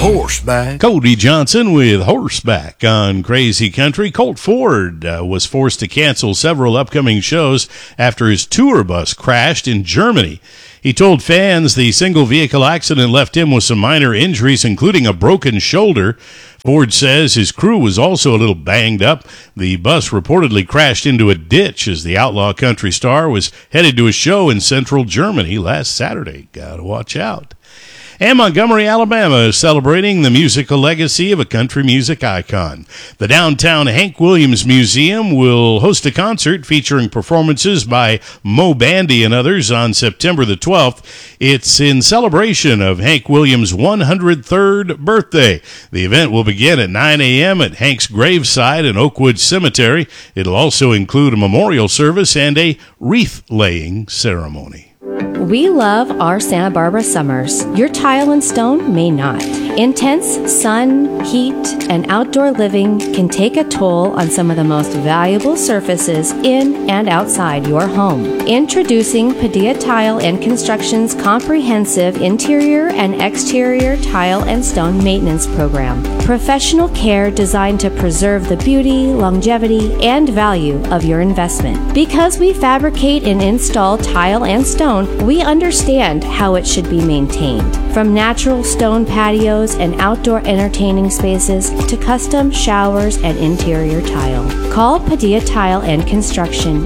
Horseback. Cody Johnson with Horseback on Crazy Country. Colt Ford was forced to cancel several upcoming shows after his tour bus crashed in Germany. He told fans the single vehicle accident left him with some minor injuries, including a broken shoulder. Ford says his crew was also a little banged up. The bus reportedly crashed into a ditch as the outlaw country star was headed to a show in central Germany last Saturday. Gotta watch out. And Montgomery, Alabama is celebrating the musical legacy of a country music icon. The downtown Hank Williams Museum will host a concert featuring performances by Mo Bandy and others on September the 12th. It's in celebration of Hank Williams' 103rd birthday. The event will begin at 9 a.m. at Hank's graveside in Oakwood Cemetery. It'll also include a memorial service and a wreath-laying ceremony. We love our Santa Barbara summers. Your tile and stone may not. Intense sun, heat, and outdoor living can take a toll on some of the most valuable surfaces in and outside your home. Introducing Padilla Tile and Construction's comprehensive interior and exterior tile and stone maintenance program. Professional care designed to preserve the beauty, longevity, and value of your investment. Because we fabricate and install tile and stone, we understand how it should be maintained. From natural stone patios and outdoor entertaining spaces to custom showers and interior tile. Call Padilla Tile and Construction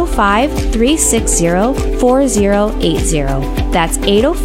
805-360-4080. That's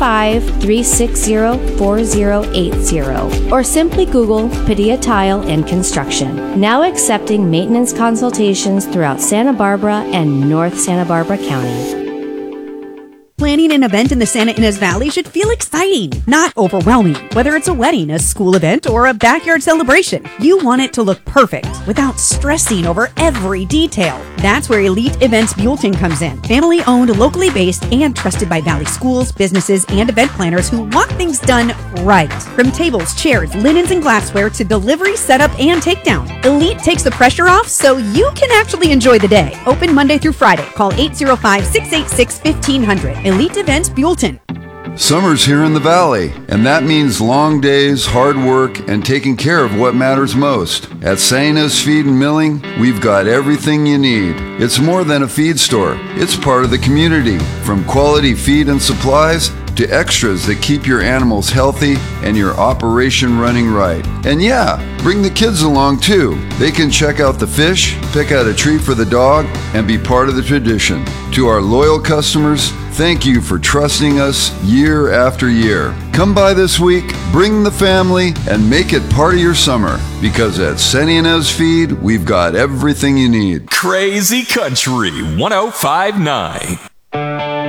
805-360-4080. Or simply Google Padilla Tile and Construction. Now accepting maintenance consultations throughout Santa Barbara and North Santa Barbara County. Planning an event in the Santa Ynez Valley should feel exciting, not overwhelming. Whether it's a wedding, a school event, or a backyard celebration, you want it to look perfect without stressing over every detail. That's where Elite Events Buellton comes in. Family-owned, locally based, and trusted by Valley schools, businesses, and event planners who want things done right. From tables, chairs, linens, and glassware to delivery, setup, and takedown, Elite takes the pressure off so you can actually enjoy the day. Open Monday through Friday. Call 805-686-1500. Elite Events Buellton. Summer's here in the Valley, and that means long days, hard work, and taking care of what matters most. At Santa Ynez Feed and Milling, we've got everything you need. It's more than a feed store. It's part of the community, from quality feed and supplies to extras that keep your animals healthy and your operation running right. And yeah, bring the kids along too. They can check out the fish, pick out a treat for the dog, and be part of the tradition. To our loyal customers, thank you for trusting us year after year. Come by this week, bring the family, and make it part of your summer. Because at Santa Ynez Feed, we've got everything you need. Crazy Country 105.9.